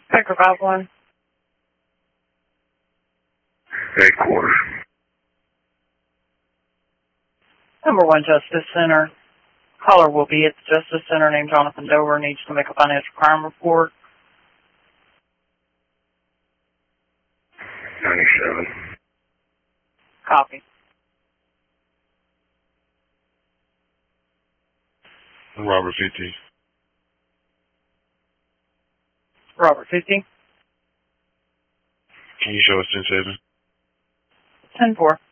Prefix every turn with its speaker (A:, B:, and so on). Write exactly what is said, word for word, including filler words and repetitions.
A: Baker five one.
B: Headquarters.
A: Number one Justice Center. Caller will be at the Justice Center named Jonathan Dover. Needs to make a financial crime report.
B: ninety-seven.
A: Copy.
C: Robert fifty.
A: Robert fifty.
C: Can you show us ten seven?
A: ten four.